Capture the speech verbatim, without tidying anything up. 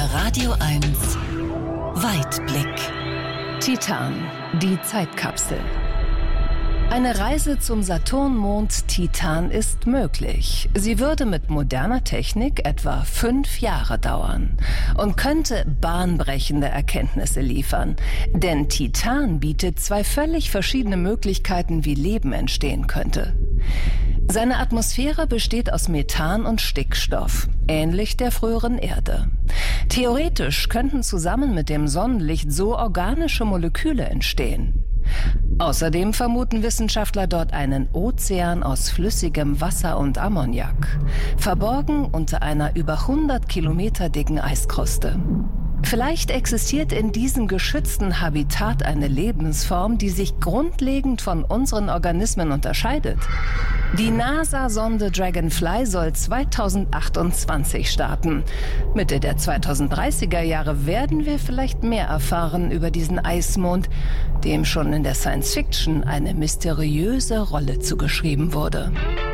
Radio eins Weitblick. Titan, die Zeitkapsel. Eine Reise zum Saturnmond Titan ist möglich. Sie würde mit moderner Technik etwa fünf Jahre dauern und könnte bahnbrechende Erkenntnisse liefern. Denn Titan bietet zwei völlig verschiedene Möglichkeiten, wie Leben entstehen könnte. Seine Atmosphäre besteht aus Methan und Stickstoff, ähnlich der früheren Erde. Theoretisch könnten zusammen mit dem Sonnenlicht so organische Moleküle entstehen. Außerdem vermuten Wissenschaftler dort einen Ozean aus flüssigem Wasser und Ammoniak, verborgen unter einer über hundert Kilometer dicken Eiskruste. Vielleicht existiert in diesem geschützten Habitat eine Lebensform, die sich grundlegend von unseren Organismen unterscheidet. Die NASA-Sonde Dragonfly soll zweitausendachtundzwanzig starten. Mitte der zweitausenddreißiger Jahre werden wir vielleicht mehr erfahren über diesen Eismond, dem schon in der Science Fiction eine mysteriöse Rolle zugeschrieben wurde.